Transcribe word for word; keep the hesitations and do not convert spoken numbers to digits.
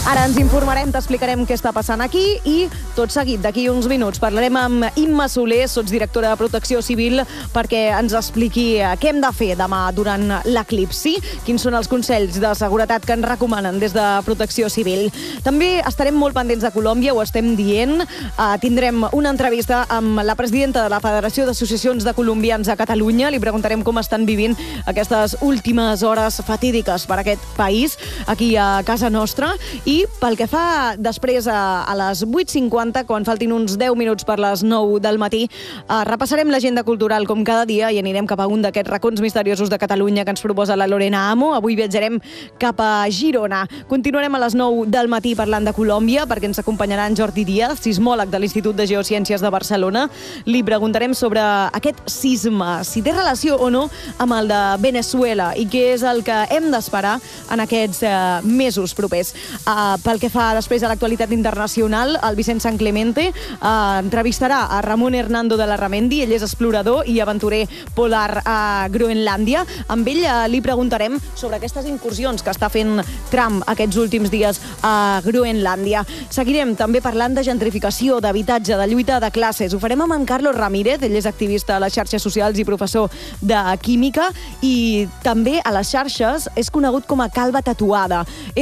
Ara ens informarem, t'explicarem què està passant aquí i, tot seguit, d'aquí uns minuts, parlarem amb Imma Soler, sotsdirectora de Protecció Civil, perquè ens expliqui què hem de fer demà durant l'eclipsi, quins són els consells de seguretat que ens recomanen des de Protecció Civil. També estarem molt pendents de Colòmbia, ho estem dient. Uh, tindrem una entrevista amb la presidenta de la Federació d'Associacions de Colombians a Catalunya. Li preguntarem com estan vivint aquestes últimes hores fatídiques per aquest país, aquí a casa nostra. I pel que fa després a, a les vuit cinquanta, quan faltin uns deu minuts per les nou del matí, eh, repassarem l'agenda cultural com cada dia i anirem cap a un d'aquests racons misteriosos de Catalunya que ens proposa la Lorena Amo. Avui viatjarem cap a Girona. Continuarem a les nou del matí parlant de Colòmbia, perquè ens acompanyarà en Jordi Díaz, sismòleg de l'Institut de Geociències de Barcelona. Li preguntarem sobre aquest sisme, si té relació o no amb el de Venezuela i què és el que hem d'esperar en aquests eh, mesos propers. Eh, pel que fa després a l'actualitat internacional, el Vicent San Clemente eh, entrevistarà a Ramon Hernando de la Ramendi. Ell és explorador i aventurer polar a Groenlàndia. Amb ell eh, li preguntarem sobre aquestes incursions que està fent Trump aquests últims dies a Groenlàndia. Seguirem també parlant de gentrificació, d'habitatge, de lluita de classes. Ho farem amb en Carlos Ramírez, ell és activista a les xarxes socials i professor de química, i també a les xarxes és conegut com a calva tatuada.